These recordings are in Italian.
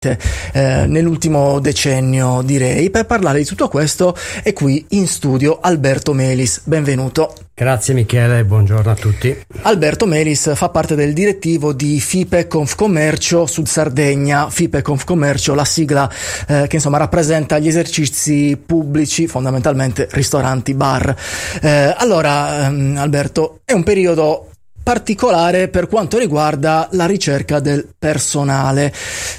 nell'ultimo decennio, direi. Per parlare di tutto questo è qui in studio Alberto Melis. Benvenuto. Grazie Michele, buongiorno a tutti. Alberto Melis fa parte del direttivo di FIPE Confcommercio Sud Sardegna. FIPE Confcommercio, la sigla che insomma rappresenta gli esercizi pubblici, fondamentalmente ristoranti, bar. Allora Alberto, è un periodo particolare per quanto riguarda la ricerca del personale.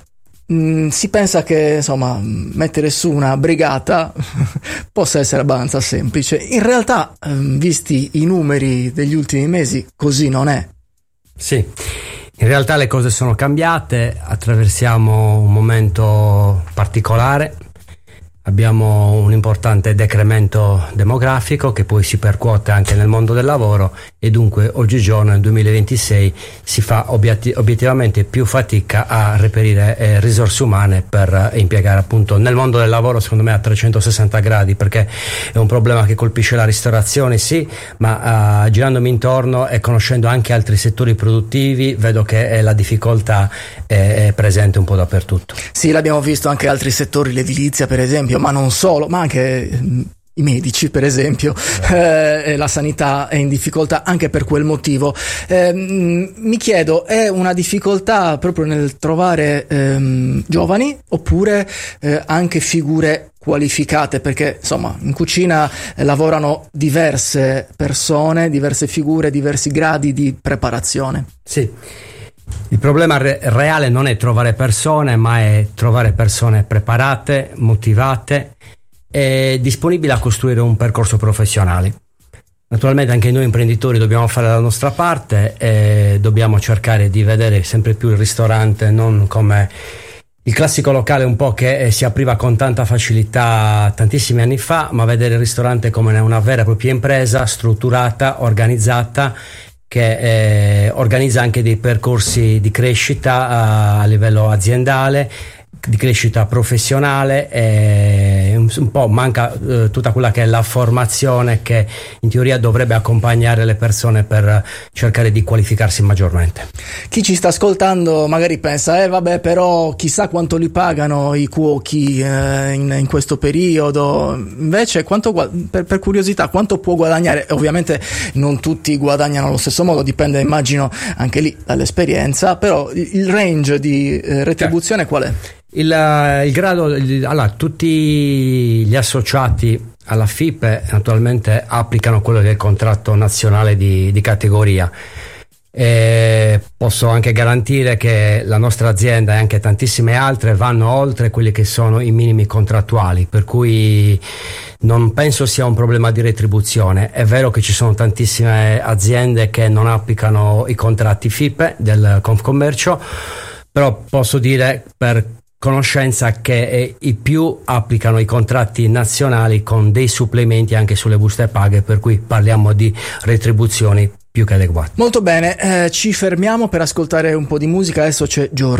Si pensa che insomma mettere su una brigata possa essere abbastanza semplice. In realtà, visti i numeri degli ultimi mesi, così non è. Sì, in realtà le cose sono cambiate, attraversiamo un momento particolare. Abbiamo un importante decremento demografico che poi si percuote anche nel mondo del lavoro e dunque oggigiorno nel 2026 si fa obiettivamente più fatica a reperire risorse umane per impiegare appunto nel mondo del lavoro, secondo me a 360 gradi, perché è un problema che colpisce la ristorazione, sì, ma girandomi intorno e conoscendo anche altri settori produttivi vedo che la difficoltà è presente un po' dappertutto. Sì, l'abbiamo visto anche altri settori, l'edilizia per esempio, ma non solo, ma anche i medici per esempio, la sanità è in difficoltà anche per quel motivo. Mi chiedo, è una difficoltà proprio nel trovare giovani oppure anche figure qualificate, perché insomma in cucina lavorano diverse persone, diverse figure, diversi gradi di preparazione. Sì. Il problema reale non è trovare persone, ma è trovare persone preparate, motivate e disponibili a costruire un percorso professionale. Naturalmente anche noi imprenditori dobbiamo fare la nostra parte e dobbiamo cercare di vedere sempre più il ristorante non come il classico locale un po' che si apriva con tanta facilità tantissimi anni fa, ma vedere il ristorante come una vera e propria impresa strutturata, organizzata, che organizza anche dei percorsi di crescita a livello aziendale, di crescita professionale, e un po' manca tutta quella che è la formazione che in teoria dovrebbe accompagnare le persone per cercare di qualificarsi maggiormente. Chi ci sta ascoltando magari pensa vabbè, però chissà quanto li pagano i cuochi in questo periodo. Invece per curiosità, quanto può guadagnare? Ovviamente non tutti guadagnano allo stesso modo, dipende immagino anche lì dall'esperienza, però il range di retribuzione qual è? Il grado, allora, tutti gli associati alla FIPE naturalmente applicano quello che è il contratto nazionale di categoria. E posso anche garantire che la nostra azienda e anche tantissime altre vanno oltre quelli che sono i minimi contrattuali, per cui non penso sia un problema di retribuzione. È vero che ci sono tantissime aziende che non applicano i contratti FIPE del Confcommercio, però posso dire per conoscenza che i più applicano i contratti nazionali con dei supplementi anche sulle buste paghe, per cui parliamo di retribuzioni più che adeguate. Molto bene, ci fermiamo per ascoltare un po' di musica. Adesso c'è Giorgio.